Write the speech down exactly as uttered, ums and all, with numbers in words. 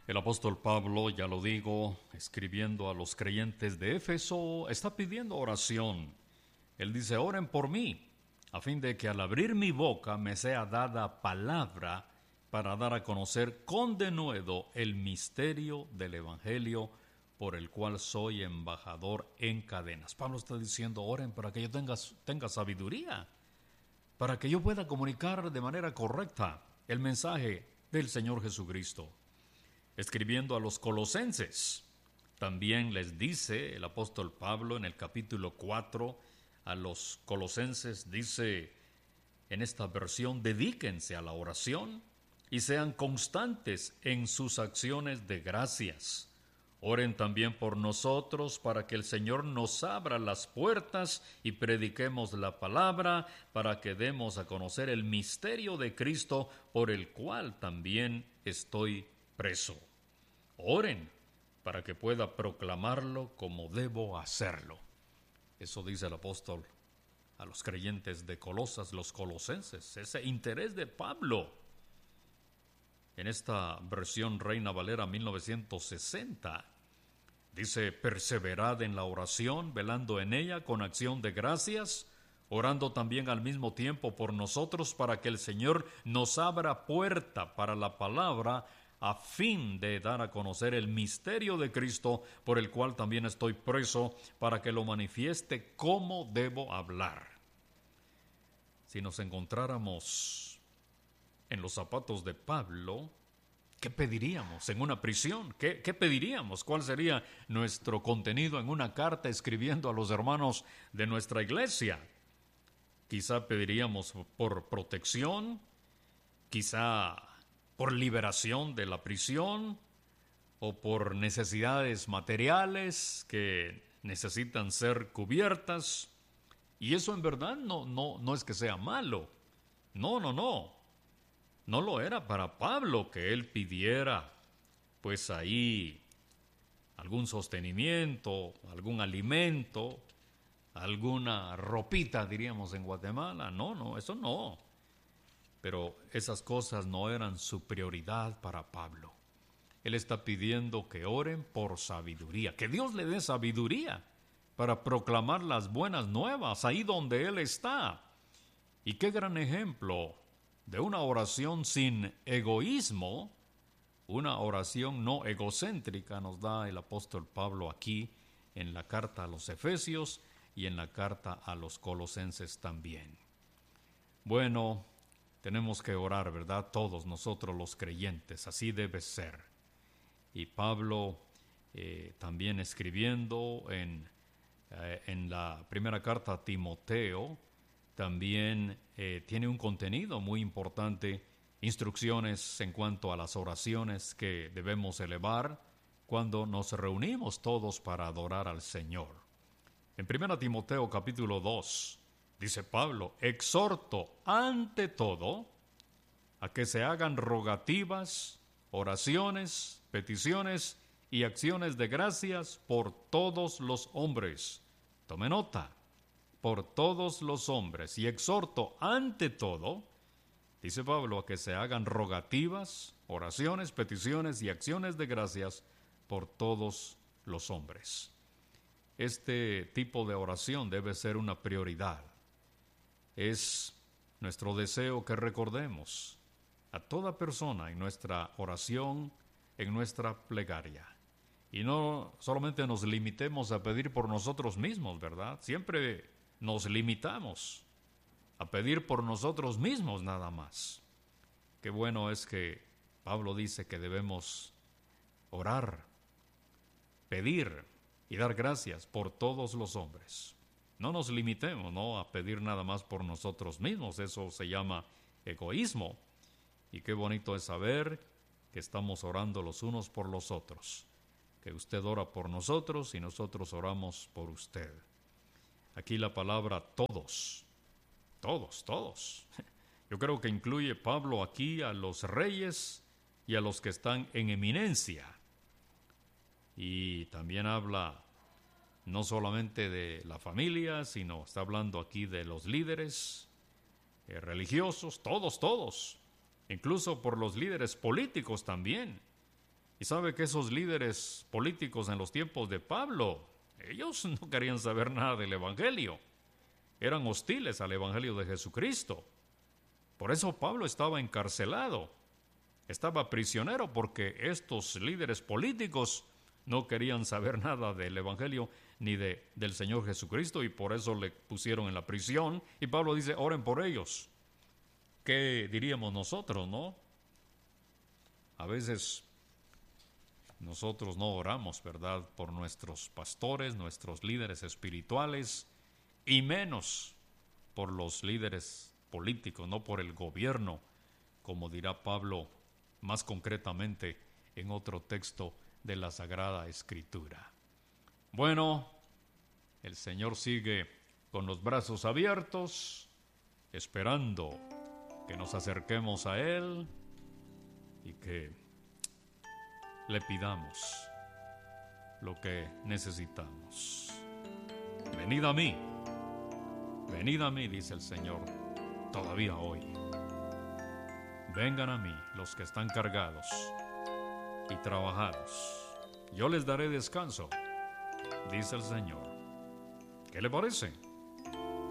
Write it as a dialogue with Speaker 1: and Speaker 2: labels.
Speaker 1: El apóstol Pablo, ya lo digo, escribiendo a los creyentes de Éfeso, está pidiendo oración. Él dice, oren por mí, a fin de que al abrir mi boca me sea dada palabra para dar a conocer con denuedo el misterio del Evangelio por el cual soy embajador en cadenas. Pablo está diciendo, oren para que yo tenga, tenga sabiduría, para que yo pueda comunicar de manera correcta el mensaje del Señor Jesucristo. Escribiendo a los colosenses, también les dice el apóstol Pablo en el capítulo cuatro, a los colosenses dice en esta versión, dedíquense a la oración y sean constantes en sus acciones de gracias. Oren también por nosotros para que el Señor nos abra las puertas y prediquemos la palabra para que demos a conocer el misterio de Cristo por el cual también estoy preso. Oren para que pueda proclamarlo como debo hacerlo. Eso dice el apóstol a los creyentes de Colosas, los colosenses, ese interés de Pablo. En esta versión Reina Valera mil novecientos sesenta, dice, perseverad en la oración, velando en ella con acción de gracias, orando también al mismo tiempo por nosotros para que el Señor nos abra puerta para la palabra a fin de dar a conocer el misterio de Cristo, por el cual también estoy preso, para que lo manifieste cómo debo hablar. Si nos encontráramos en los zapatos de Pablo, ¿qué pediríamos en una prisión? ¿Qué, qué pediríamos? ¿Cuál sería nuestro contenido en una carta escribiendo a los hermanos de nuestra iglesia? Quizá pediríamos por protección, quizá por liberación de la prisión o por necesidades materiales que necesitan ser cubiertas. Y eso en verdad no, no, no es que sea malo. No, no, no. No lo era para Pablo que él pidiera, pues ahí, algún sostenimiento, algún alimento, alguna ropita, diríamos en Guatemala. No, no, eso no. Pero esas cosas no eran su prioridad para Pablo. Él está pidiendo que oren por sabiduría, que Dios le dé sabiduría para proclamar las buenas nuevas ahí donde él está. Y qué gran ejemplo de una oración sin egoísmo, una oración no egocéntrica nos da el apóstol Pablo aquí en la carta a los Efesios y en la carta a los Colosenses también. Bueno, tenemos que orar, ¿verdad? Todos nosotros los creyentes, así debe ser. Y Pablo eh, también escribiendo en, eh, en la primera carta a Timoteo, también eh, tiene un contenido muy importante, instrucciones en cuanto a las oraciones que debemos elevar cuando nos reunimos todos para adorar al Señor. En primera Timoteo capítulo dos, dice Pablo, exhorto ante todo a que se hagan rogativas, oraciones, peticiones y acciones de gracias por todos los hombres. Tome nota, por todos los hombres. Y exhorto ante todo, dice Pablo, a que se hagan rogativas, oraciones, peticiones y acciones de gracias por todos los hombres. Este tipo de oración debe ser una prioridad. Es nuestro deseo que recordemos a toda persona en nuestra oración, en nuestra plegaria. Y no solamente nos limitemos a pedir por nosotros mismos, ¿verdad? Siempre nos limitamos a pedir por nosotros mismos nada más. Qué bueno es que Pablo dice que debemos orar, pedir y dar gracias por todos los hombres. No nos limitemos, ¿no?, a pedir nada más por nosotros mismos. Eso se llama egoísmo. Y qué bonito es saber que estamos orando los unos por los otros. Que usted ora por nosotros y nosotros oramos por usted. Aquí la palabra todos, todos, todos. Yo creo que incluye Pablo aquí a los reyes y a los que están en eminencia. Y también habla no solamente de la familia, sino está hablando aquí de los líderes eh, religiosos, todos, todos. Incluso por los líderes políticos también. Y sabe que esos líderes políticos en los tiempos de Pablo, ellos no querían saber nada del Evangelio. Eran hostiles al Evangelio de Jesucristo. Por eso Pablo estaba encarcelado. Estaba prisionero porque estos líderes políticos no querían saber nada del Evangelio ni de, del Señor Jesucristo, y por eso le pusieron en la prisión. Y Pablo dice, oren por ellos. ¿Qué diríamos nosotros, no? A veces nosotros no oramos, ¿verdad?, por nuestros pastores, nuestros líderes espirituales, y menos por los líderes políticos, no por el gobierno, como dirá Pablo más concretamente en otro texto de la Sagrada Escritura. Bueno, el Señor sigue con los brazos abiertos, esperando que nos acerquemos a Él y que le pidamos lo que necesitamos. Venid a mí, venid a mí, dice el Señor, todavía hoy. Vengan a mí los que están cargados y trabajados. Yo les daré descanso, dice el Señor. ¿Qué le parece?